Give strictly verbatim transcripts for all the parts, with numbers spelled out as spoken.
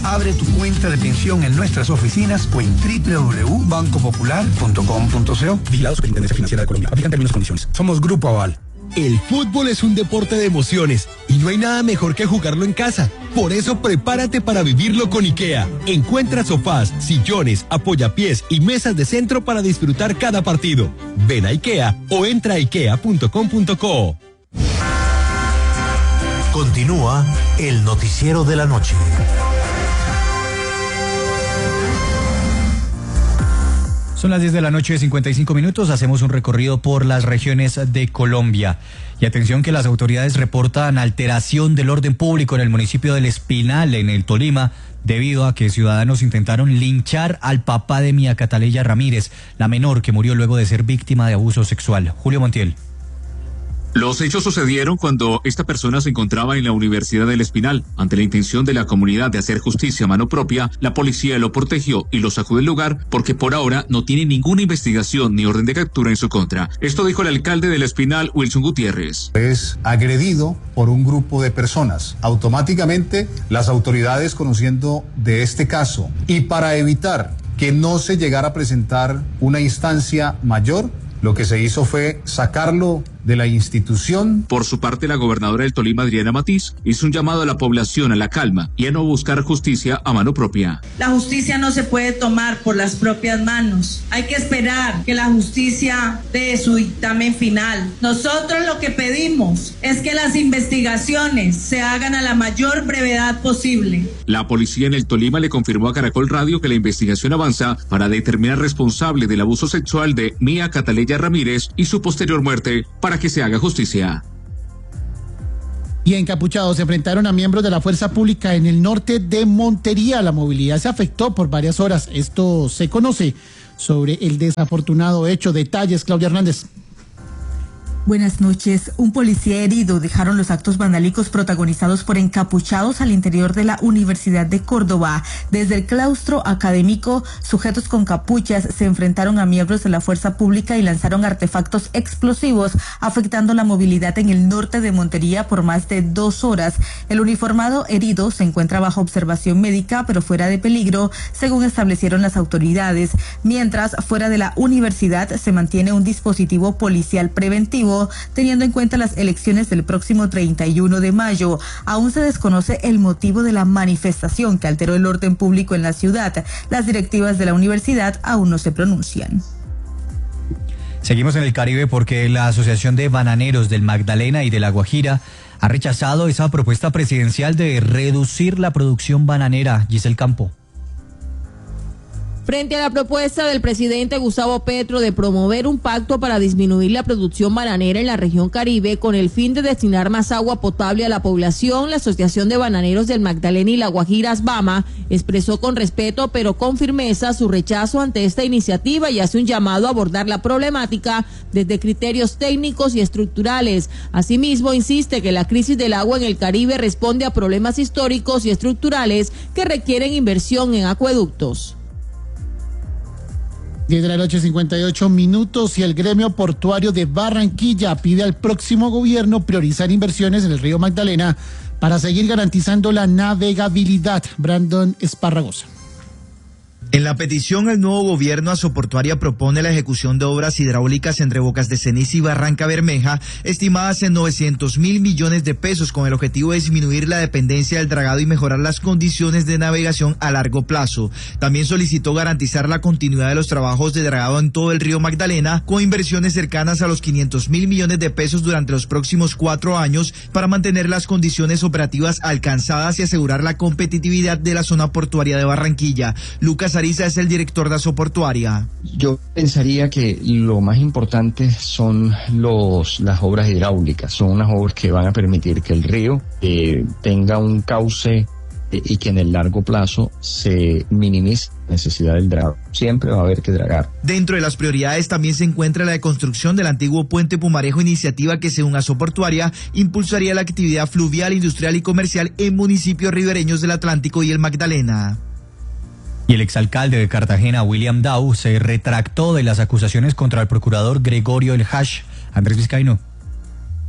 Abre tu cuenta de pensión en nuestras oficinas o en doble u doble u doble u punto banco popular punto com punto co. Vigilado Superintendencia Financiera de Colombia. Aplican términos y condiciones. Somos Grupo Aval. El fútbol es un deporte de emociones y no hay nada mejor que jugarlo en casa. Por eso prepárate para vivirlo con IKEA. Encuentra sofás, sillones, apoyapiés y mesas de centro para disfrutar cada partido. Ven a IKEA o entra a ikea punto com punto co. Continúa el noticiero de la noche. Son las diez de la noche, cincuenta y cinco minutos. Hacemos un recorrido por las regiones de Colombia. Y atención que las autoridades reportan alteración del orden público en el municipio del Espinal, en el Tolima, debido a que ciudadanos intentaron linchar al papá de Mía Cataleya Ramírez, la menor que murió luego de ser víctima de abuso sexual. Julio Montiel. Los hechos sucedieron cuando esta persona se encontraba en la Universidad del Espinal. Ante la intención de la comunidad de hacer justicia a mano propia, la policía lo protegió y lo sacó del lugar porque por ahora no tiene ninguna investigación ni orden de captura en su contra. Esto dijo el alcalde del Espinal, Wilson Gutiérrez. Es agredido por un grupo de personas. Automáticamente las autoridades, conociendo de este caso y para evitar que no se llegara a presentar una instancia mayor, lo que se hizo fue sacarlo de la institución. Por su parte, la gobernadora del Tolima, Adriana Matiz, hizo un llamado a la población a la calma y a no buscar justicia a mano propia. La justicia no se puede tomar por las propias manos. Hay que esperar que la justicia dé su dictamen final. Nosotros lo que pedimos es que las investigaciones se hagan a la mayor brevedad posible. La policía en el Tolima le confirmó a Caracol Radio que la investigación avanza para determinar responsable del abuso sexual de Mía Cataleya Ramírez y su posterior muerte para que se haga justicia. Y encapuchados se enfrentaron a miembros de la fuerza pública en el norte de Montería. La movilidad se afectó por varias horas. Esto se conoce sobre el desafortunado hecho. Detalles, Claudia Hernández. Buenas noches. Un policía herido dejaron los actos vandálicos protagonizados por encapuchados al interior de la Universidad de Córdoba. Desde el claustro académico, sujetos con capuchas se enfrentaron a miembros de la fuerza pública y lanzaron artefactos explosivos, afectando la movilidad en el norte de Montería por más de dos horas. El uniformado herido se encuentra bajo observación médica, pero fuera de peligro, según establecieron las autoridades. Mientras, fuera de la universidad se mantiene un dispositivo policial preventivo, teniendo en cuenta las elecciones del próximo treinta y uno de mayo. Aún se desconoce el motivo de la manifestación que alteró el orden público en la ciudad. Las directivas de la universidad aún no se pronuncian. Seguimos en el Caribe porque la Asociación de Bananeros del Magdalena y de La Guajira ha rechazado esa propuesta presidencial de reducir la producción bananera. Giselle Campo. Frente a la propuesta del presidente Gustavo Petro de promover un pacto para disminuir la producción bananera en la región Caribe con el fin de destinar más agua potable a la población, la Asociación de Bananeros del Magdalena y La Guajira, ASBAMA, expresó con respeto pero con firmeza su rechazo ante esta iniciativa y hace un llamado a abordar la problemática desde criterios técnicos y estructurales. Asimismo, insiste que la crisis del agua en el Caribe responde a problemas históricos y estructurales que requieren inversión en acueductos. diez de la noche, cincuenta y ocho minutos, y el gremio portuario de Barranquilla pide al próximo gobierno priorizar inversiones en el río Magdalena para seguir garantizando la navegabilidad. Brandon Esparragosa. En la petición, el nuevo gobierno azoportuaria propone la ejecución de obras hidráulicas entre Bocas de Ceniza y Barranca Bermeja, estimadas en novecientos mil millones de pesos, con el objetivo de disminuir la dependencia del dragado y mejorar las condiciones de navegación a largo plazo. También solicitó garantizar la continuidad de los trabajos de dragado en todo el río Magdalena, con inversiones cercanas a los quinientos mil millones de pesos durante los próximos cuatro años para mantener las condiciones operativas alcanzadas y asegurar la competitividad de la zona portuaria de Barranquilla. Lucas Ariza es el director de Azoportuaria. Yo pensaría que lo más importante son los las obras hidráulicas. Son unas obras que van a permitir que el río eh, tenga un cauce eh, y que en el largo plazo se minimice la necesidad del dragado. Siempre va a haber que dragar. Dentro de las prioridades también se encuentra la construcción del antiguo puente Pumarejo, iniciativa que, según Azoportuaria, impulsaría la actividad fluvial, industrial y comercial en municipios ribereños del Atlántico y el Magdalena. Y el exalcalde de Cartagena, William Dow, se retractó de las acusaciones contra el procurador Gregorio El Hash. Andrés Vizcaíno.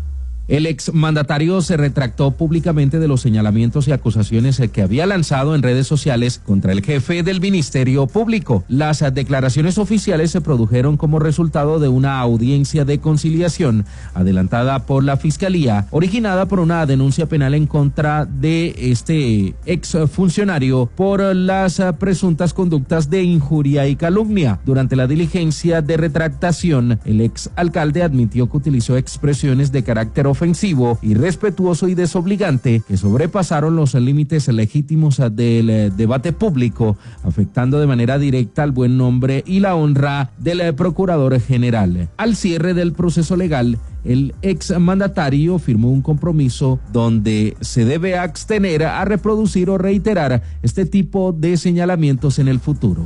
El exmandatario se retractó públicamente de los señalamientos y acusaciones que había lanzado en redes sociales contra el jefe del Ministerio Público. Las declaraciones oficiales se produjeron como resultado de una audiencia de conciliación adelantada por la Fiscalía, originada por una denuncia penal en contra de este exfuncionario por las presuntas conductas de injuria y calumnia. Durante la diligencia de retractación, el exalcalde admitió que utilizó expresiones de carácter ofensivo, irrespetuoso y desobligante que sobrepasaron los límites legítimos del debate público, afectando de manera directa al buen nombre y la honra del procurador general. Al cierre del proceso legal, el exmandatario firmó un compromiso donde se debe abstener a reproducir o reiterar este tipo de señalamientos en el futuro.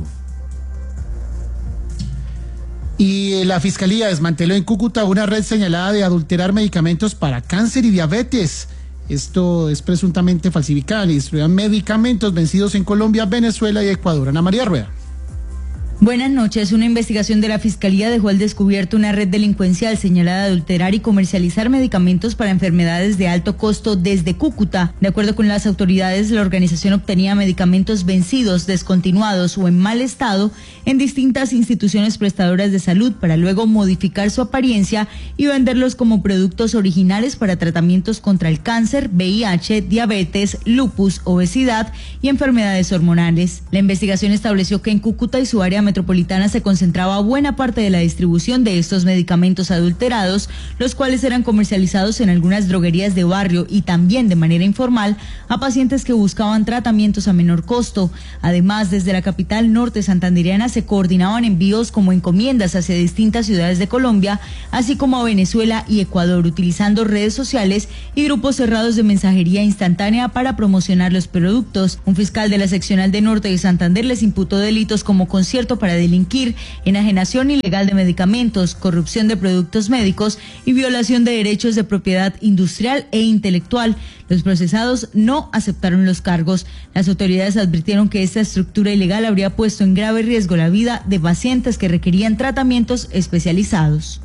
Y la Fiscalía desmanteló en Cúcuta una red señalada de adulterar medicamentos para cáncer y diabetes. Esto es presuntamente falsificada y distribuían medicamentos vencidos en Colombia, Venezuela y Ecuador. Ana María Rueda. Buenas noches. Una investigación de la Fiscalía dejó al descubierto una red delincuencial señalada de adulterar y comercializar medicamentos para enfermedades de alto costo desde Cúcuta. De acuerdo con las autoridades, la organización obtenía medicamentos vencidos, descontinuados o en mal estado en distintas instituciones prestadoras de salud para luego modificar su apariencia y venderlos como productos originales para tratamientos contra el cáncer, V I H, diabetes, lupus, obesidad y enfermedades hormonales. La investigación estableció que en Cúcuta y su área metropolitana se concentraba buena parte de la distribución de estos medicamentos adulterados, los cuales eran comercializados en algunas droguerías de barrio y también de manera informal a pacientes que buscaban tratamientos a menor costo. Además, desde la capital norte santandereana se coordinaban envíos como encomiendas hacia distintas ciudades de Colombia, así como a Venezuela y Ecuador, utilizando redes sociales y grupos cerrados de mensajería instantánea para promocionar los productos. Un fiscal de la seccional de norte de Santander les imputó delitos como concierto para delinquir, enajenación ilegal de medicamentos, corrupción de productos médicos y violación de derechos de propiedad industrial e intelectual. Los procesados no aceptaron los cargos. Las autoridades advirtieron que esta estructura ilegal habría puesto en grave riesgo la vida de pacientes que requerían tratamientos especializados.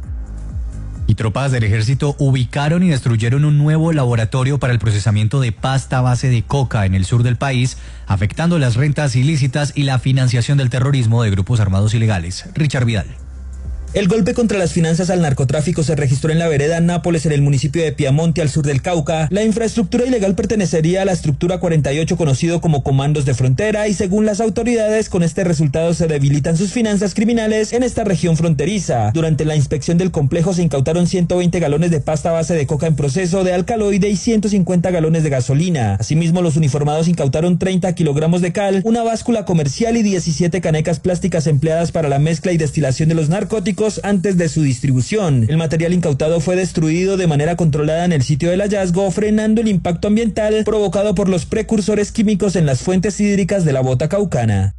Y tropas del ejército ubicaron y destruyeron un nuevo laboratorio para el procesamiento de pasta a base de coca en el sur del país, afectando las rentas ilícitas y la financiación del terrorismo de grupos armados ilegales. Richard Vidal. El golpe contra las finanzas al narcotráfico se registró en la vereda Nápoles, en el municipio de Piamonte, al sur del Cauca. La infraestructura ilegal pertenecería a la estructura cuarenta y ocho, conocido como Comandos de Frontera, y según las autoridades, con este resultado se debilitan sus finanzas criminales en esta región fronteriza. Durante la inspección del complejo se incautaron ciento veinte galones de pasta a base de coca en proceso, de alcaloide y ciento cincuenta galones de gasolina. Asimismo, los uniformados incautaron treinta kilogramos de cal, una báscula comercial y diecisiete canecas plásticas empleadas para la mezcla y destilación de los narcóticos antes de su distribución. El material incautado fue destruido de manera controlada en el sitio del hallazgo, frenando el impacto ambiental provocado por los precursores químicos en las fuentes hídricas de la bota caucana.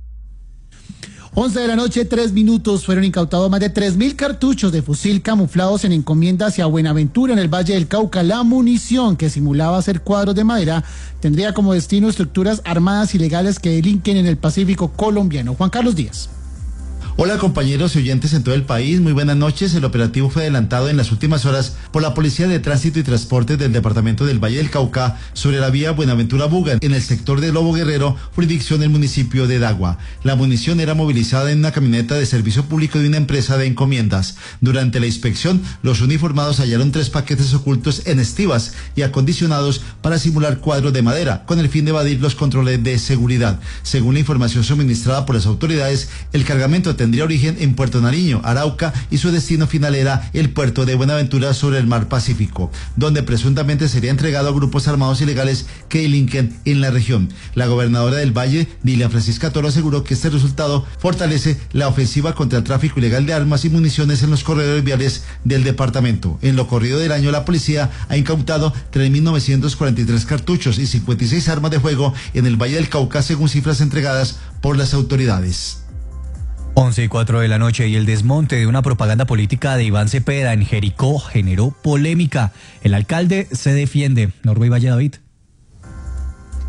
once de la noche, tres minutos, fueron incautados más de tres mil cartuchos de fusil camuflados en encomienda hacia Buenaventura, en el Valle del Cauca. La munición, que simulaba ser cuadros de madera, tendría como destino estructuras armadas ilegales que delinquen en el Pacífico colombiano. Juan Carlos Díaz. Hola compañeros y oyentes en todo el país, muy buenas noches. El operativo fue adelantado en las últimas horas por la Policía de Tránsito y Transporte del Departamento del Valle del Cauca sobre la vía Buenaventura-Buga, en el sector de Lobo Guerrero, jurisdicción del municipio de Dagua. La munición era movilizada en una camioneta de servicio público de una empresa de encomiendas. Durante la inspección, los uniformados hallaron tres paquetes ocultos en estivas y acondicionados para simular cuadros de madera, con el fin de evadir los controles de seguridad. Según la información suministrada por las autoridades, el cargamento tendría origen en Puerto Nariño, Arauca, y su destino final era el puerto de Buenaventura sobre el mar Pacífico, donde presuntamente sería entregado a grupos armados ilegales que delinquen en la región. La gobernadora del Valle, Dilian Francisca Toro, aseguró que este resultado fortalece la ofensiva contra el tráfico ilegal de armas y municiones en los corredores viales del departamento. En lo corrido del año, la policía ha incautado tres mil novecientos cuarenta y tres cartuchos y cincuenta y seis armas de fuego en el Valle del Cauca, según cifras entregadas por las autoridades. once y cuatro de la noche, y el desmonte de una propaganda política de Iván Cepeda en Jericó generó polémica. El alcalde se defiende. Norby Valle David.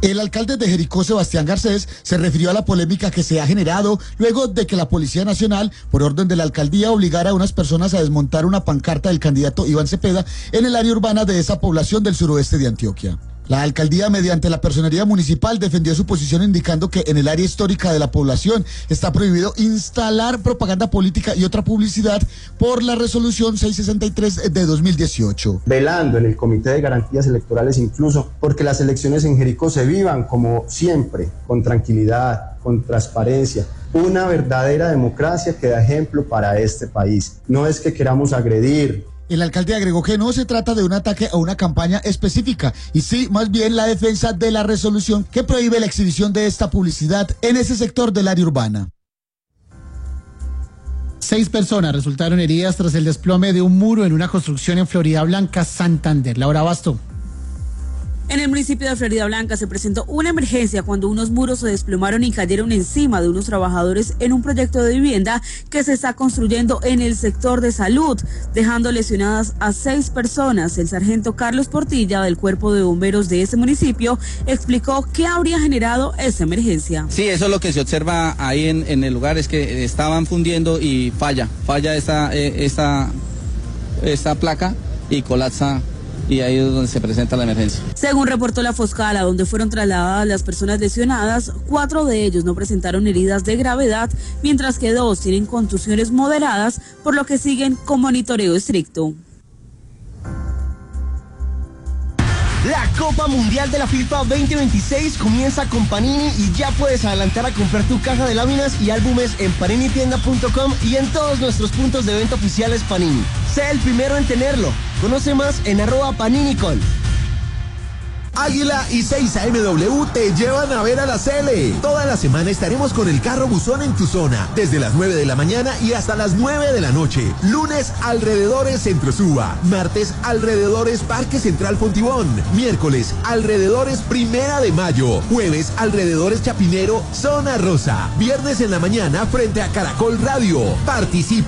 El alcalde de Jericó, Sebastián Garcés, se refirió a la polémica que se ha generado luego de que la Policía Nacional, por orden de la alcaldía, obligara a unas personas a desmontar una pancarta del candidato Iván Cepeda en el área urbana de esa población del suroeste de Antioquia. La alcaldía, mediante la personería municipal, defendió su posición indicando que en el área histórica de la población está prohibido instalar propaganda política y otra publicidad por la resolución seiscientos sesenta y tres de dos mil dieciocho. Velando en el Comité de Garantías Electorales incluso porque las elecciones en Jericó se vivan como siempre, con tranquilidad, con transparencia, una verdadera democracia que da ejemplo para este país. No es que queramos agredir. El alcalde agregó que no se trata de un ataque a una campaña específica, y sí, más bien la defensa de la resolución que prohíbe la exhibición de esta publicidad en ese sector del área urbana. Seis personas resultaron heridas tras el desplome de un muro en una construcción en Florida Blanca, Santander. Laura Basto. En el municipio de Florida Blanca se presentó una emergencia cuando unos muros se desplomaron y cayeron encima de unos trabajadores en un proyecto de vivienda que se está construyendo en el sector de salud, dejando lesionadas a seis personas. El sargento Carlos Portilla, del Cuerpo de Bomberos de ese municipio, explicó qué habría generado esa emergencia. Sí, eso es lo que se observa ahí en, en el lugar, es que estaban fundiendo y falla, falla esta, eh, esta, esta placa y colapsa. Y ahí es donde se presenta la emergencia. Según reportó la Foscal, a donde fueron trasladadas las personas lesionadas, cuatro de ellos no presentaron heridas de gravedad, mientras que dos tienen contusiones moderadas, por lo que siguen con monitoreo estricto. La Copa Mundial de la FIFA veinte veintiséis comienza con Panini y ya puedes adelantar a comprar tu caja de láminas y álbumes en panini tienda punto com y en todos nuestros puntos de venta oficiales Panini. Sé el primero en tenerlo. Conoce más en arroba paninicol. Águila y seis A M W te llevan a ver a la Cele. Toda la semana estaremos con el carro buzón en tu zona, desde las nueve de la mañana y hasta las nueve de la noche. Lunes, alrededores Centro Suba. Martes, alrededores Parque Central Fontibón. Miércoles, alrededores Primera de Mayo. Jueves, alrededores Chapinero, Zona Rosa. Viernes en la mañana frente a Caracol Radio. Participa